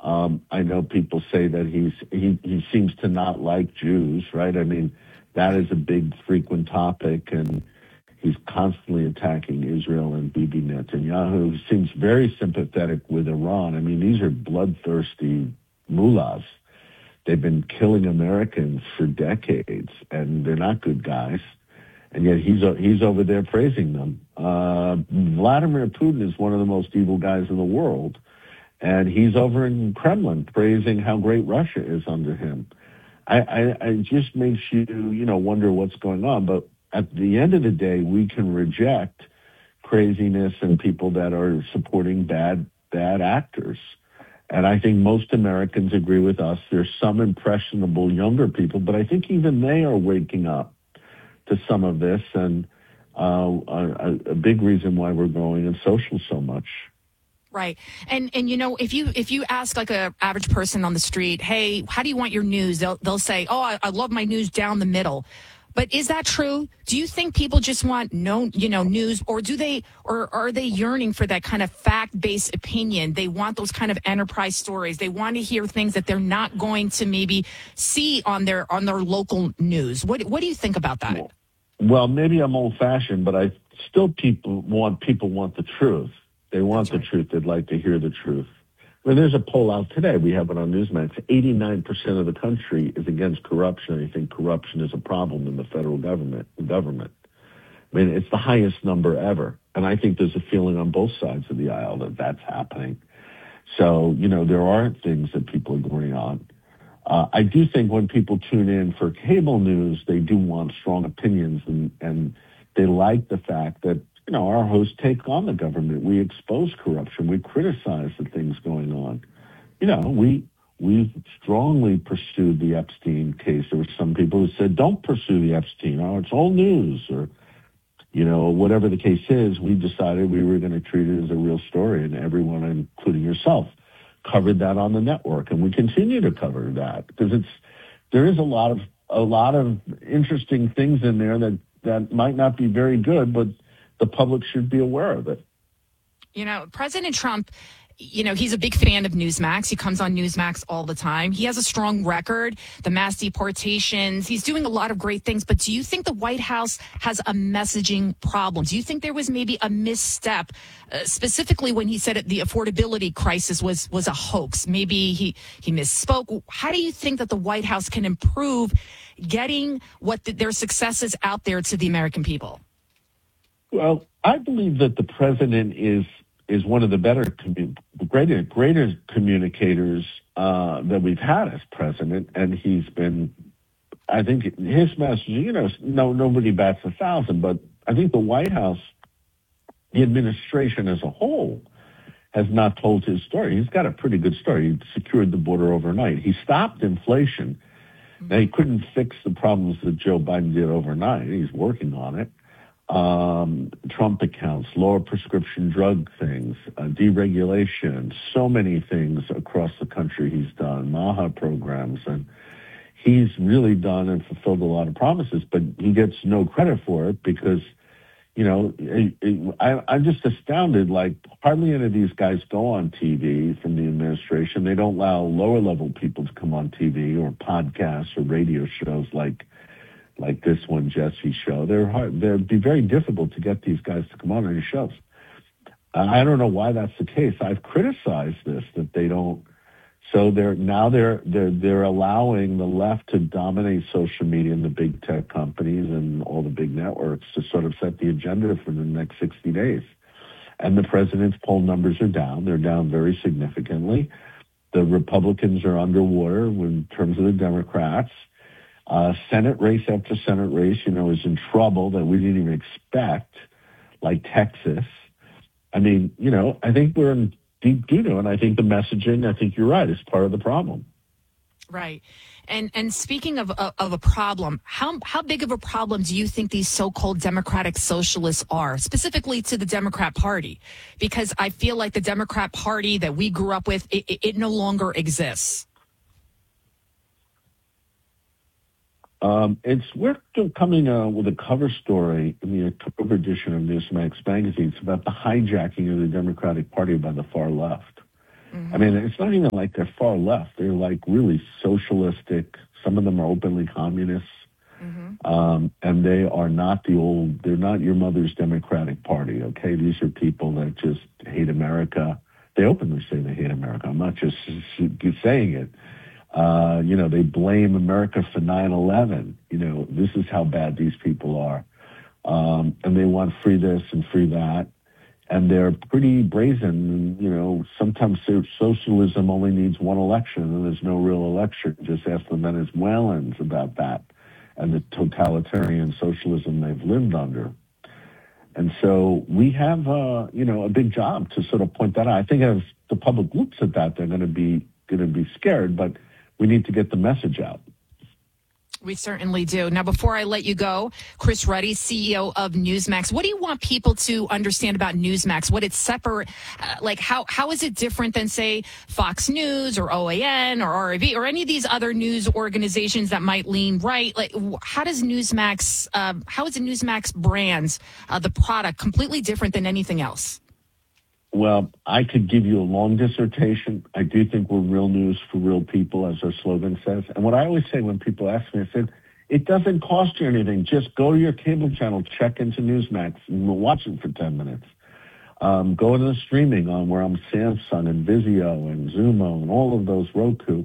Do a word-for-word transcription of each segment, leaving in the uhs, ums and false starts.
Um, I know people say that he's he, he seems to not like Jews, right? I mean, that is a big, frequent topic, and he's constantly attacking Israel and Bibi Netanyahu, who seems very sympathetic with Iran. I mean, these are bloodthirsty mullahs. They've been killing Americans for decades, and they're not good guys. And yet he's he's over there praising them. Uh, Vladimir Putin is one of the most evil guys in the world, and he's over in Kremlin praising how great Russia is under him. I, I, it just makes you, you know, wonder what's going on. But at the end of the day, we can reject craziness and people that are supporting bad bad actors. And I think most Americans agree with us. There's some impressionable younger people, but I think even they are waking up to some of this, and uh, a, a big reason why we're going in social so much. Right. And, and you know, if you if you ask like a average person on the street, hey, how do you want your news? They'll, they'll say, oh, I, I love my news down the middle. But is that true? Do you think people just want no, you know, news, or do they, or are they yearning for that kind of fact-based opinion? They want those kind of enterprise stories. They want to hear things that they're not going to maybe see on their on their local news. What what do you think about that? Well, maybe I'm old-fashioned, but I still people want people want the truth. They want That's the right. truth. They'd like to hear the truth. Well, there's a poll out today. We have it on Newsmax. eighty-nine percent of the country is against corruption. They think corruption is a problem in the federal government. Government. I mean, it's the highest number ever. And I think there's a feeling on both sides of the aisle that that's happening. So, you know, there are things that people agree on. Uh, I do think when people tune in for cable news, they do want strong opinions, and, and they like the fact that, you know, our hosts take on the government. We expose corruption. We criticize the things going on. You know, we we strongly pursued the Epstein case. There were some people who said, don't pursue the Epstein. Oh, it's old news, or, you know, whatever the case is. We decided we were going to treat it as a real story, and everyone, including yourself, covered that on the network, and we continue to cover that because it's there is a lot of a lot of interesting things in there that that might not be very good, but the public should be aware of it. You know, President Trump, you know, he's a big fan of Newsmax. He comes on Newsmax all the time. He has a strong record, the mass deportations. He's doing a lot of great things. But do you think the White House has a messaging problem? Do you think there was maybe a misstep, uh, specifically when he said it, the affordability crisis was was a hoax? Maybe he, he misspoke. How do you think that the White House can improve getting what the, their successes out there to the American people? Well, I believe that the president is is one of the better, commun- greater, greater communicators uh, that we've had as president, and he's been. I think his message, you know, no nobody bats a thousand, but I think the White House, the administration as a whole, has not told his story. He's got a pretty good story. He secured the border overnight. He stopped inflation. Now, he couldn't fix the problems that Joe Biden did overnight. He's working on it. Um, Trump accounts, lower prescription drug things, uh, deregulation, so many things across the country he's done, MAHA programs, and he's really done and fulfilled a lot of promises, but he gets no credit for it because, you know, it, it, I, I'm just astounded, like hardly any of these guys go on T V from the administration. They don't allow lower level people to come on T V or podcasts or radio shows like like this one, Jesse show. They're hard, they'd be very difficult to get these guys to come on any shows. Uh, I don't know why that's the case. I've criticized this, that they don't. So they're now they're they're they're allowing the left to dominate social media and the big tech companies and all the big networks to sort of set the agenda for the next sixty days. And the president's poll numbers are down. They're down very significantly. The Republicans are underwater in terms of the Democrats. Uh, Senate race after Senate race, you know, is in trouble that we didn't even expect, like Texas. I mean, you know, I think we're in deep doo-doo, and I think the messaging, I think you're right, is part of the problem. Right. And and speaking of of, of a problem, how how big of a problem do you think these so-called democratic socialists are, specifically to the Democrat Party? Because I feel like the Democrat Party that we grew up with, it, it, it no longer exists. Um, it's we're coming uh, with a cover story in the October edition of Newsmax magazine. It's about the hijacking of the Democratic Party by the far left. Mm-hmm. I mean, it's not even like they're far left. They're like really socialistic. Some of them are openly communists. Mm-hmm. Um, and they are not the old, they're not your mother's Democratic Party, okay? These are people that just hate America. They openly say they hate America. I'm not just saying it. Uh, you know, they blame America for nine eleven. You know, this is how bad these people are. Um, and they want free this and free that. And they're pretty brazen. You know, sometimes socialism only needs one election and there's no real election. Just ask the Venezuelans about that and the totalitarian socialism they've lived under. And so we have, uh, you know, a big job to sort of point that out. I think as the public looks at that, they're going to be going to be scared, but we need to get the message out. We certainly do. Now, before I let you go, Chris Ruddy, C E O of Newsmax, what do you want people to understand about Newsmax? What it's separate, uh, like how how is it different than, say, Fox News or O A N or R I V or any of these other news organizations that might lean right? Like, how does Newsmax, uh, how is the Newsmax brand, uh, the product, completely different than anything else? Well, I could give you a long dissertation. I do think we're real news for real people, as our slogan says. And what I always say when people ask me, I said, it doesn't cost you anything. Just go to your cable channel, check into Newsmax, and we'll watch it for ten minutes. Um, go to the streaming on where I'm Samsung and Vizio and Zumo and all of those, Roku.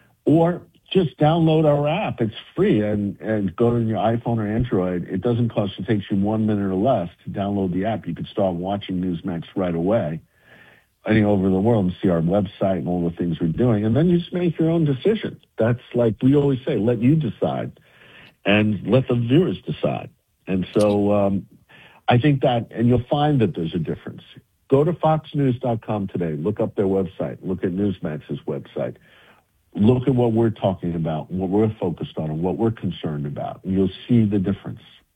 Or just download our app. It's free. And, and go to your iPhone or Android. It doesn't cost you. It takes you one minute or less to download the app. You can start watching Newsmax right away. Any over the world and see our website and all the things we're doing. And then you just make your own decision. That's like we always say, let you decide and let the viewers decide. And so um, I think that, and you'll find that there's a difference. Go to fox news dot com today. Look up their website. Look at Newsmax's website. Look at what we're talking about, what we're focused on, and what we're concerned about. And you'll see the difference.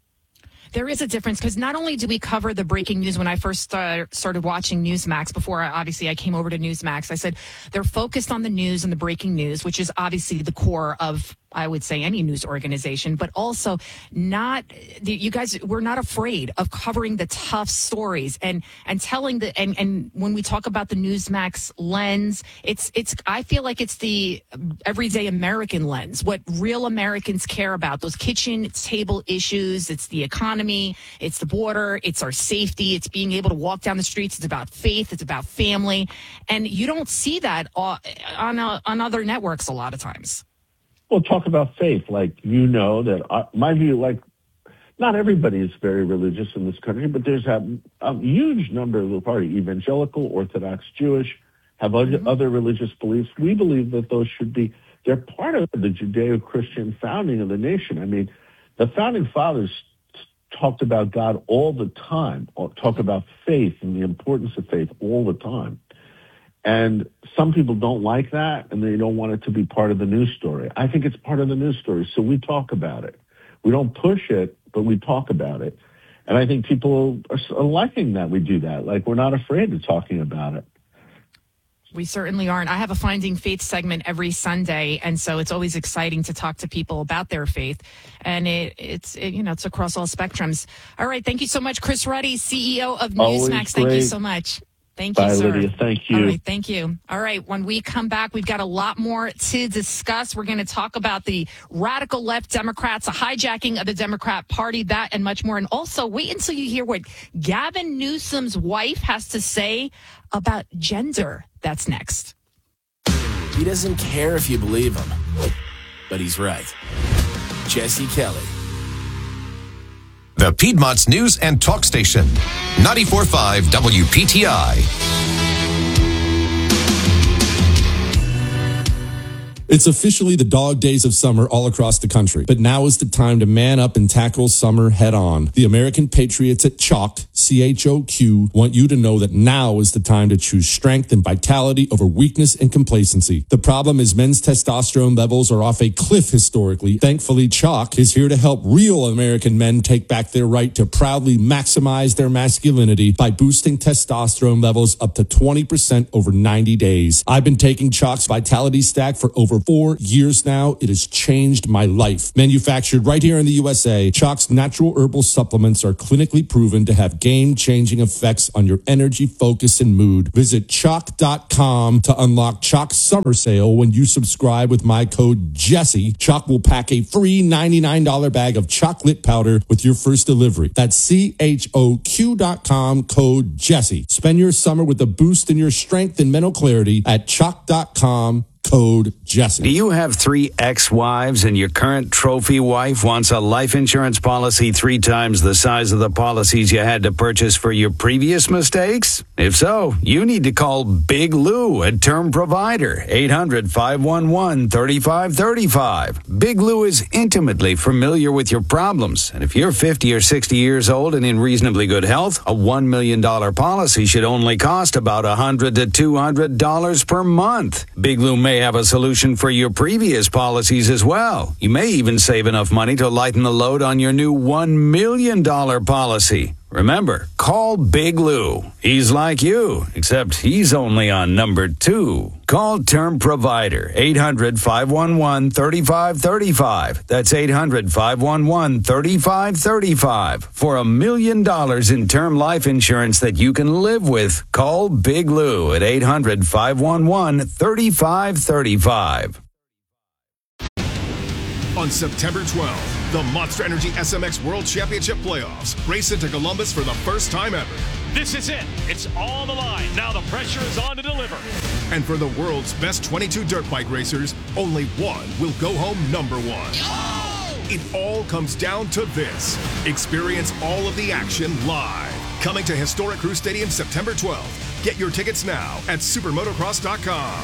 There is a difference because not only do we cover the breaking news. When I first uh, started watching Newsmax, before I, obviously I came over to Newsmax, I said they're focused on the news and the breaking news, which is obviously the core of, I would say, any news organization, but also not, you guys, we're not afraid of covering the tough stories and, and telling the, and, and when we talk about the Newsmax lens, it's, it's, I feel like it's the everyday American lens, what real Americans care about, those kitchen table issues. It's the economy, it's the border, it's our safety, it's being able to walk down the streets. It's about faith, it's about family. And you don't see that on, uh, on other networks a lot of times. Well, talk about faith. Like, you know that uh, my view, like, not everybody is very religious in this country, but there's a, a huge number of the party, evangelical, Orthodox, Jewish, have other, mm-hmm. other religious beliefs. We believe that those should be, they're part of the Judeo-Christian founding of the nation. I mean, the founding fathers talked about God all the time, talk about faith and the importance of faith all the time. And some people don't like that, and they don't want it to be part of the news story. I think it's part of the news story, so we talk about it. We don't push it, but we talk about it. And I think people are liking that we do that. Like, we're not afraid of talking about it. We certainly aren't. I have a Finding Faith segment every Sunday, and so it's always exciting to talk to people about their faith. And it, it's, it, you know, it's across all spectrums. All right. Thank you so much, Chris Ruddy, C E O of Newsmax. Thank you so much. Thank you, Bye, sir. Lydia. Thank you. All right, thank you. All right, when we come back, we've got a lot more to discuss. We're going to talk about the radical left Democrats, a hijacking of the Democrat Party, that and much more. And also, wait until you hear what Gavin Newsom's wife has to say about gender. That's next. He doesn't care if you believe him, but he's right. Jesse Kelly. The Piedmont's News and Talk Station, ninety-four point five W P T I. It's officially the dog days of summer all across the country, but now is the time to man up and tackle summer head on. The American Patriots at Chalk, C H O Q, want you to know that now is the time to choose strength and vitality over weakness and complacency. The problem is men's testosterone levels are off a cliff historically. Thankfully, Chalk is here to help real American men take back their right to proudly maximize their masculinity by boosting testosterone levels up to twenty percent over ninety days. I've been taking Chalk's Vitality Stack for over four years now. It has changed my life. Manufactured right here in the U S A, Chalk's natural herbal supplements are clinically proven to have game-changing effects on your energy, focus, and mood. Visit chalk dot com to unlock Chalk's summer sale. When you subscribe with my code Jesse, Chalk will pack a free ninety-nine dollars bag of chocolate powder with your first delivery. That's C H O Q dot com, code Jesse. Spend your summer with a boost in your strength and mental clarity at chalk dot com. Code Jesse. Do you have three ex-wives and your current trophy wife wants a life insurance policy three times the size of the policies you had to purchase for your previous mistakes? If so, you need to call Big Lou at Term Provider, eight hundred, five one one, three five three five. Big Lou is intimately familiar with your problems, and if you're fifty or sixty years old and in reasonably good health, a one million dollars policy should only cost about one hundred to two hundred dollars per month. Big Lou may have a solution for your previous policies as well. You may even save enough money to lighten the load on your new one million dollars policy. Remember, call Big Lou. He's like you, except he's only on number two. Call Term Provider, eight hundred, five one one, three five three five. That's eight hundred, five one one, three five three five. For a million dollars in term life insurance that you can live with, call Big Lou at eight hundred, five one one, three five three five. On September twelfth, the Monster Energy S M X World Championship Playoffs race into Columbus for the first time ever. This is it. It's on the line. Now the pressure is on to deliver. And for the world's best twenty-two dirt bike racers, only one will go home number one. Oh! It all comes down to this. Experience all of the action live. Coming to historic Crew Stadium September twelfth. Get your tickets now at supermotocross dot com.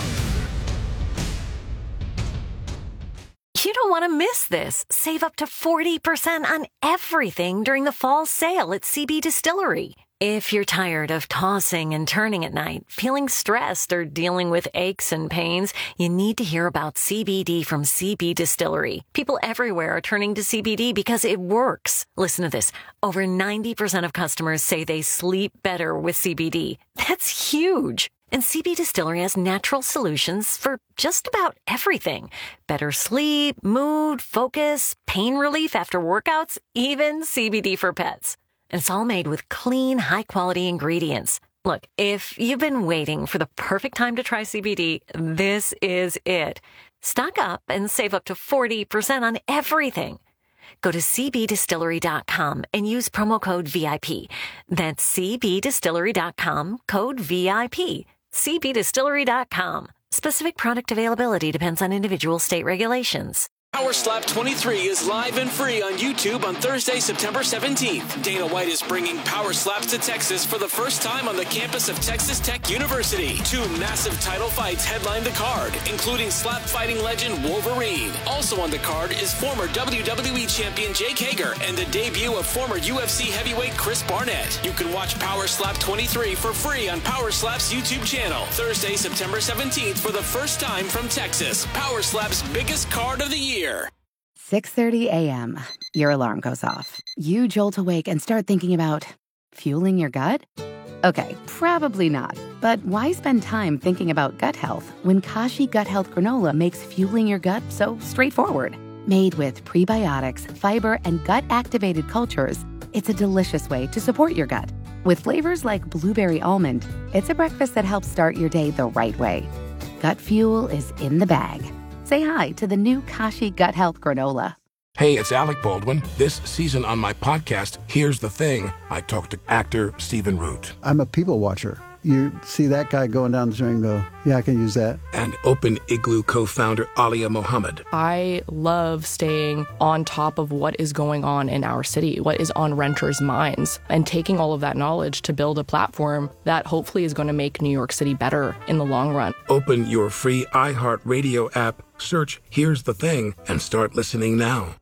You don't want to miss this. Save up to forty percent on everything during the fall sale at C B Distillery. If you're tired of tossing and turning at night, feeling stressed, or dealing with aches and pains, you need to hear about C B D from C B Distillery. People everywhere are turning to C B D because it works. Listen to this. Over ninety percent of customers say they sleep better with C B D. That's huge. And C B Distillery has natural solutions for just about everything. Better sleep, mood, focus, pain relief after workouts, even C B D for pets. And it's all made with clean, high-quality ingredients. Look, if you've been waiting for the perfect time to try C B D, this is it. Stock up and save up to forty percent on everything. Go to c b distillery dot com and use promo code V I P. That's c b distillery dot com, code V I P. c b distillery dot com. Specific product availability depends on individual state regulations. Power Slap twenty-three is live and free on YouTube on Thursday, September seventeenth. Dana White is bringing Power Slaps to Texas for the first time on the campus of Texas Tech University. Two massive title fights headline the card, including slap fighting legend Wolverine. Also on the card is former W W E champion Jake Hager and the debut of former U F C heavyweight Chris Barnett. You can watch Power Slap twenty-three for free on Power Slap's YouTube channel. Thursday, September seventeenth for the first time from Texas. Power Slap's biggest card of the year. six thirty a.m. Your alarm goes off. You jolt awake and start thinking about fueling your gut? Okay, probably not. But why spend time thinking about gut health when Kashi Gut Health Granola makes fueling your gut so straightforward? Made with prebiotics, fiber, and gut-activated cultures, it's a delicious way to support your gut. With flavors like blueberry almond, it's a breakfast that helps start your day the right way. Gut fuel is in the bag. Say hi to the new Kashi Gut Health Granola. Hey, it's Alec Baldwin. This season on my podcast, Here's the Thing, I talk to actor Stephen Root. I'm a people watcher. You see that guy going down the street and go, yeah, I can use that. And Open Igloo co-founder Alia Mohammed. I love staying on top of what is going on in our city, what is on renters' minds, and taking all of that knowledge to build a platform that hopefully is going to make New York City better in the long run. Open your free iHeartRadio app, search Here's the Thing, and start listening now.